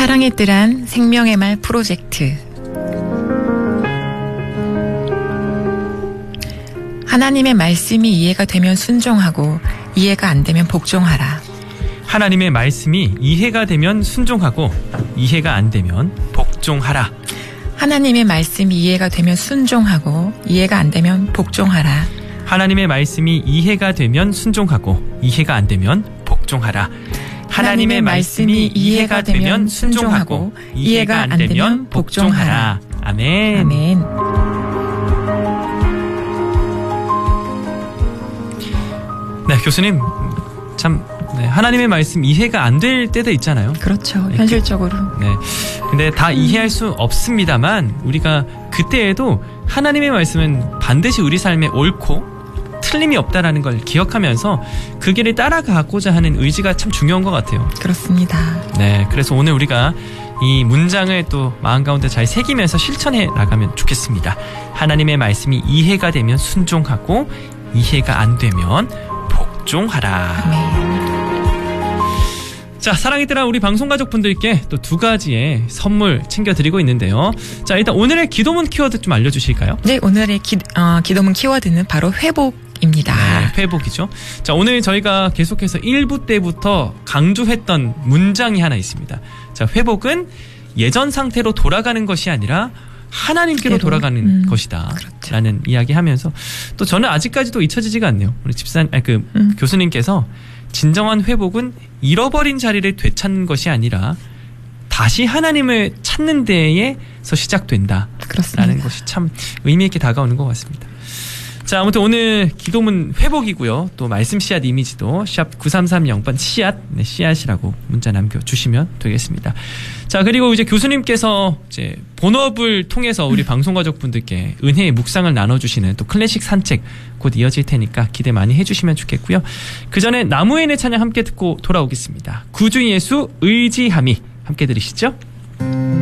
사랑의 뜰한 생명의 말 프로젝트. 하나님의 말씀이 이해가 되면 순종하고 이해가 안 되면 복종하라. 하나님의 말씀이 이해가 되면 순종하고 이해가 안 되면 복종하라. 하나님의 말씀이 이해가 되면 순종하고 이해가 안 되면 복종하라. 하나님의 말씀이 이해가 되면 순종하고 이해가 안 되면 복종하라. 하나님의 말씀이 이해가 되면 순종하고 이해가 안 되면 복종하라. 아멘. 아멘. 네, 교수님 참 하나님의 말씀 이해가 안 될 때도 있잖아요. 그렇죠. 현실적으로. 네. 근데 다 이해할 수 없습니다만 우리가 그때에도 하나님의 말씀은 반드시 우리 삶에 옳고 틀림이 없다라는 걸 기억하면서 그 길을 따라가고자 하는 의지가 참 중요한 것 같아요. 그렇습니다. 네, 그래서 오늘 우리가 이 문장을 또 마음 가운데 잘 새기면서 실천해 나가면 좋겠습니다. 하나님의 말씀이 이해가 되면 순종하고 이해가 안 되면 복종하라. 아멘. 자, 사랑이 뜨란 우리 방송가족분들께 또 두 가지의 선물 챙겨드리고 있는데요. 자, 일단 오늘의 기도문 키워드 좀 알려주실까요? 네, 오늘의 기도문 키워드는 바로 회복입니다. 네, 회복이죠. 자, 오늘 저희가 계속해서 1부 때부터 강조했던 문장이 하나 있습니다. 자, 회복은 예전 상태로 돌아가는 것이 아니라 하나님께로 돌아가는 것이다. 그렇죠. 라는 이야기 하면서 또 저는 아직까지도 잊혀지지가 않네요. 우리 교수님께서 진정한 회복은 잃어버린 자리를 되찾는 것이 아니라 다시 하나님을 찾는 데에서 시작된다. 그렇습니다. 라는 것이 참 의미 있게 다가오는 것 같습니다. 자, 아무튼 오늘 기도문 회복이고요. 또 말씀 씨앗 이미지도 샵 9330번 씨앗, 네, 씨앗이라고 문자 남겨주시면 되겠습니다. 자, 그리고 이제 교수님께서 이제 본업을 통해서 우리 방송가족분들께 은혜의 묵상을 나눠주시는 또 클래식 산책 곧 이어질 테니까 기대 많이 해주시면 좋겠고요. 그 전에 나무엔의 찬양 함께 듣고 돌아오겠습니다. 구주 예수 의지함이 함께 들으시죠.